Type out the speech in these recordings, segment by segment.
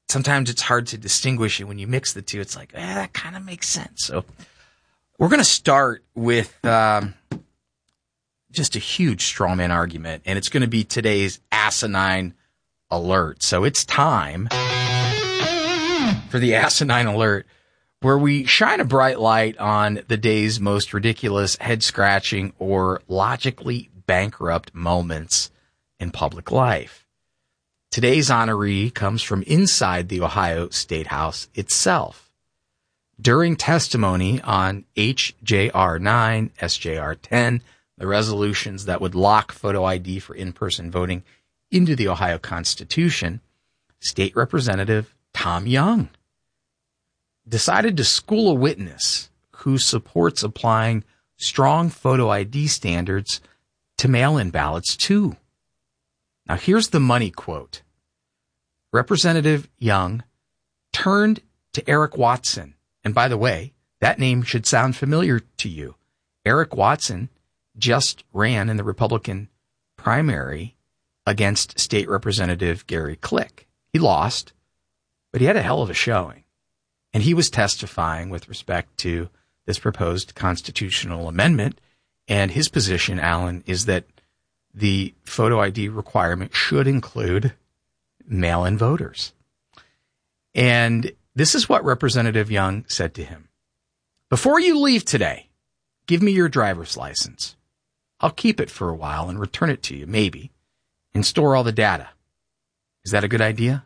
sometimes it's hard to distinguish. And when you mix the two, it's like, that kind of makes sense. So we're going to start with just a huge straw man argument, and it's going to be today's asinine alert. So it's time for the asinine alert, where we shine a bright light on the day's most ridiculous, head-scratching, or logically bankrupt moments in public life. Today's honoree comes from inside the Ohio State House itself. During testimony on HJR 9, SJR 10, the resolutions that would lock photo ID for in-person voting into the Ohio Constitution, State Representative Tom Young decided to school a witness who supports applying strong photo ID standards to mail-in ballots too. Now here's the money quote. Representative Young turned to Eric Watson. And by the way, that name should sound familiar to you. Eric Watson just ran in the Republican primary against State Representative Gary Click. He lost, but he had a hell of a showing. And he was testifying with respect to this proposed constitutional amendment. And his position, Alan, is that the photo ID requirement should include mail-in voters. And this is what Representative Young said to him. Before you leave today, give me your driver's license. I'll keep it for a while and return it to you, maybe, and store all the data. Is that a good idea?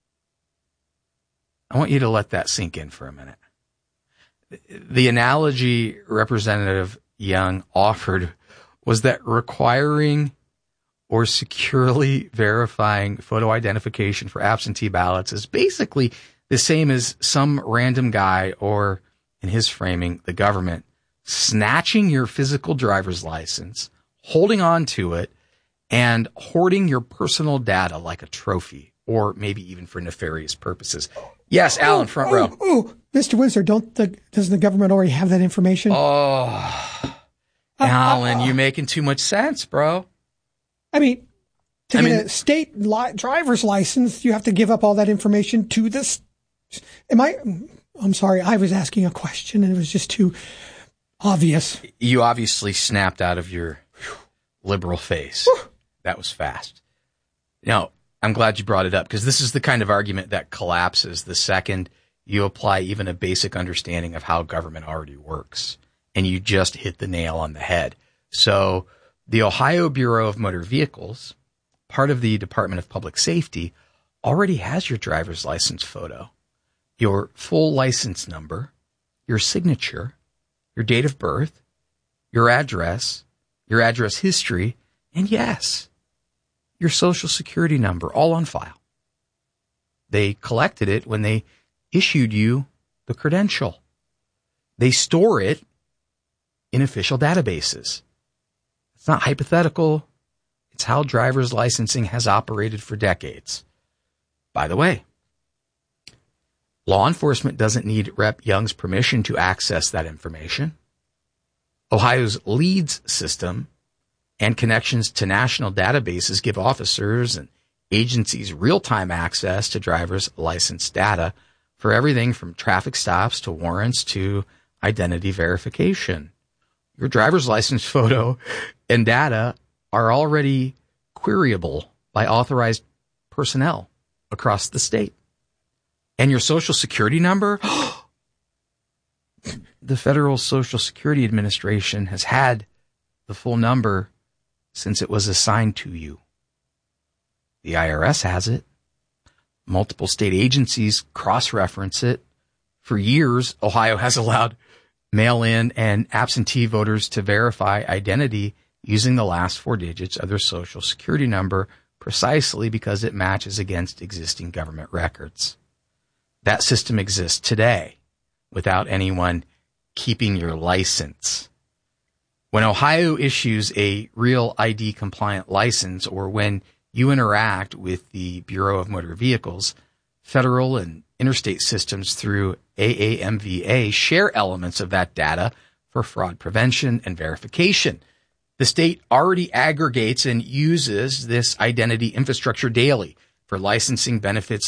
I want you to let that sink in for a minute. The analogy Representative Young offered was that requiring or securely verifying photo identification for absentee ballots is basically the same as some random guy, or in his framing, the government, snatching your physical driver's license, holding on to it, and hoarding your personal data like a trophy, or maybe even for nefarious purposes. Yes, Alan, front row. Mr. Windsor, doesn't the government already have that information? Oh, Alan, you're making too much sense, bro. I mean, to get a state driver's license, you have to give up all that information to this. I'm sorry, I was asking a question and it was just too obvious. You obviously snapped out of your liberal face. That was fast. Now, I'm glad you brought it up, because this is the kind of argument that collapses the second you apply even a basic understanding of how government already works. And you just hit the nail on the head. So the Ohio Bureau of Motor Vehicles, part of the Department of Public Safety, already has your driver's license photo, your full license number, your signature, your date of birth, your address history, and yes, your social security number, all on file. They collected it when they issued you the credential. They store it in official databases. It's not hypothetical. It's how driver's licensing has operated for decades. By the way, law enforcement doesn't need Rep. Young's permission to access that information. Ohio's LEADS system and connections to national databases give officers and agencies real-time access to driver's license data for everything from traffic stops to warrants to identity verification. Your driver's license photo and data are already queryable by authorized personnel across the state. And your social security number? The Federal Social Security Administration has had the full number since it was assigned to you. The IRS has it. Multiple state agencies cross-reference it. For years, Ohio has allowed mail-in and absentee voters to verify identity using the last 4 digits of their social security number precisely because it matches against existing government records. That system exists today without anyone keeping your license. When Ohio issues a real ID compliant license, or when you interact with the Bureau of Motor Vehicles, federal and interstate systems through AAMVA share elements of that data for fraud prevention and verification. The state already aggregates and uses this identity infrastructure daily for licensing benefits